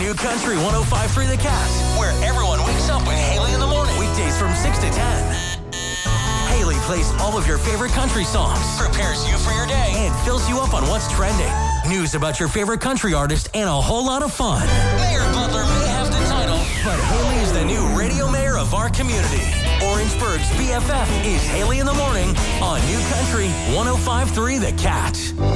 New Country 105.3 The Cat, where everyone wakes up with Haley in the morning. Weekdays from 6 to 10. Haley plays all of your favorite country songs, prepares you for your day, and fills you up on what's trending. News about your favorite country artist, and a whole lot of fun. Mayor Butler may have the title, but Haley is the new radio mayor of our community. Orangeburg's BFF is Haley in the morning on New Country 105.3 The Cat.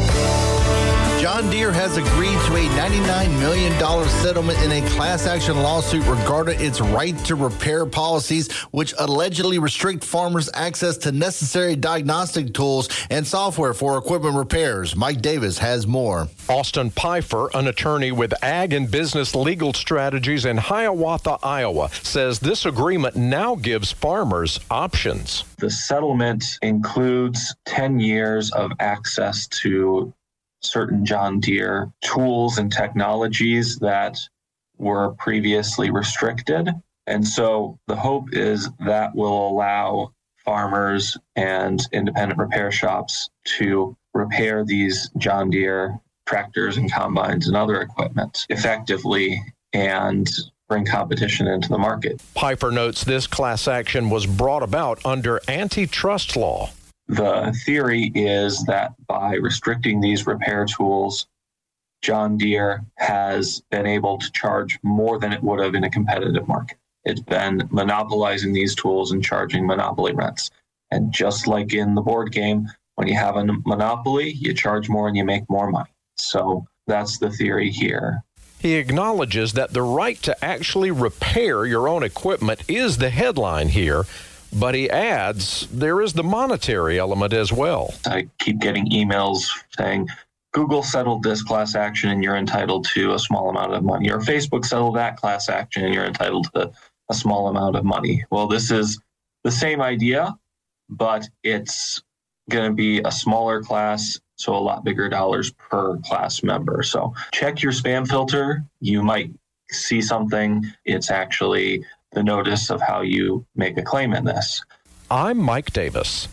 John Deere has agreed to a $99 million settlement in a class action lawsuit regarding its right to repair policies, which allegedly restrict farmers' access to necessary diagnostic tools and software for equipment repairs. Mike Davis has more. Austin Pfeiffer, an attorney with Ag and Business Legal Strategies in Hiawatha, Iowa, says this agreement now gives farmers options. The settlement includes 10 years of access to certain John Deere tools and technologies that were previously restricted. And so the hope is that will allow farmers and independent repair shops to repair these John Deere tractors and combines and other equipment effectively and bring competition into the market. Pfeiffer notes this class action was brought about under antitrust law. The theory is that by restricting these repair tools, John Deere has been able to charge more than it would have in a competitive market. It's been monopolizing these tools and charging monopoly rents. And just like in the board game, when you have a monopoly, you charge more and you make more money. So that's the theory here. He acknowledges that the right to actually repair your own equipment is the headline here. But he adds there is the monetary element as well. I keep getting emails saying, Google settled this class action and you're entitled to a small amount of money. Or Facebook settled that class action and you're entitled to a small amount of money. Well, this is the same idea, but it's going to be a smaller class, so a lot bigger dollars per class member. So check your spam filter. You might see something. It's actually the notice of how you make a claim in this. I'm Mike Davis.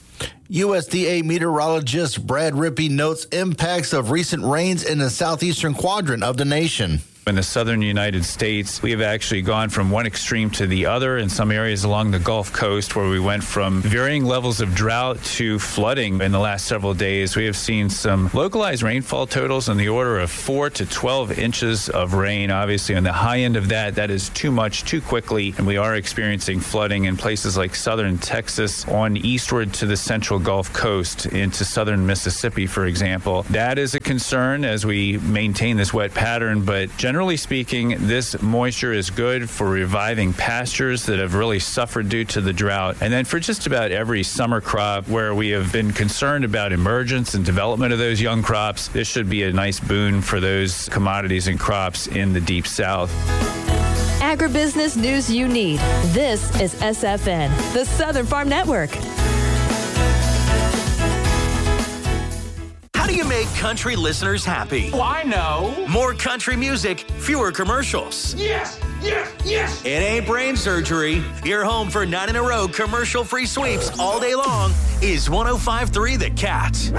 USDA meteorologist Brad Rippey notes impacts of recent rains in the southeastern quadrant of the nation. In the southern United States, we have actually gone from one extreme to the other in some areas along the Gulf Coast, where we went from varying levels of drought to flooding in the last several days. We have seen some localized rainfall totals in the order of 4 to 12 inches of rain. Obviously, on the high end of that, that is too much too quickly, and we are experiencing flooding in places like southern Texas on eastward to the central Gulf Coast into southern Mississippi, for example. That is a concern as we maintain this wet pattern, but generally speaking, this moisture is good for reviving pastures that have really suffered due to the drought. And then for just about every summer crop where we have been concerned about emergence and development of those young crops, this should be a nice boon for those commodities and crops in the Deep South. Agribusiness news you need. This is SFN, the Southern Farm Network. How do you make country listeners happy? Oh, I know. More country music, fewer commercials. Yes, yes, yes. It ain't brain surgery. Your home for 9 in a row commercial-free sweeps all day long is 105.3 The Cat.